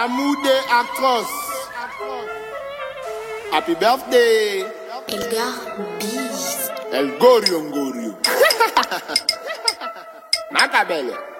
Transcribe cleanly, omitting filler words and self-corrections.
Amoude Across. Happy birthday. Elgar Biz. El Gorio Ngorio. Macabelle.